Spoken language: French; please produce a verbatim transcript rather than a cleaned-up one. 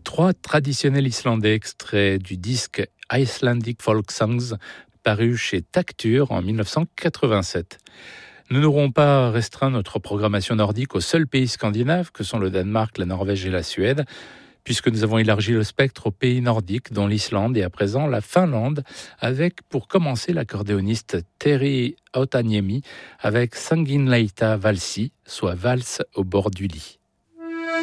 Trois traditionnels islandais extraits du disque Icelandic Folk Songs paru chez Taktur en dix-neuf cent quatre-vingt-sept. Nous n'aurons pas restreint notre programmation nordique aux seuls pays scandinaves que sont le Danemark, la Norvège et la Suède, puisque nous avons élargi le spectre aux pays nordiques, dont l'Islande et à présent la Finlande, avec pour commencer l'accordéoniste Terry Hautaniemi avec Sanginleita Valsi, soit valse au bord du lit.